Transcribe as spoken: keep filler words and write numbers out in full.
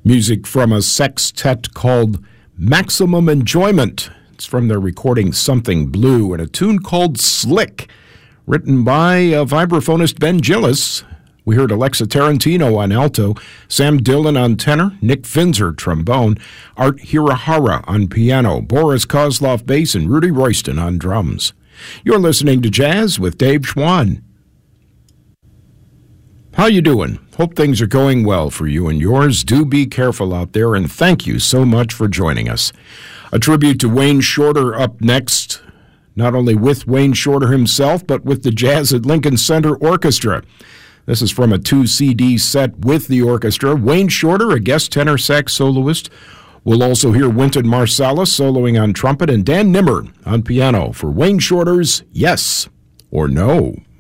Music from a sextet called Maximum Enjoyment. It's from their recording Something Blue, and a tune called Slick, written by uh, vibraphonist Ben Gillis. We heard Alexa Tarantino on alto, Sam Dillon on tenor, Nick Finzer trombone, Art Hirahara on piano, Boris Kozlov bass, and Rudy Royston on drums. You're listening to Jazz with Dave Schwann. How you doing? Hope things are going well for you and yours. Do be careful out there, and thank you so much for joining us. A tribute to Wayne Shorter up next, not only with Wayne Shorter himself, but with the Jazz at Lincoln Center Orchestra. This is from a two C D set with the orchestra. Wayne Shorter, a guest tenor sax soloist. We'll also hear Wynton Marsalis soloing on trumpet and Dan Nimmer on piano for Wayne Shorter's Yes or No.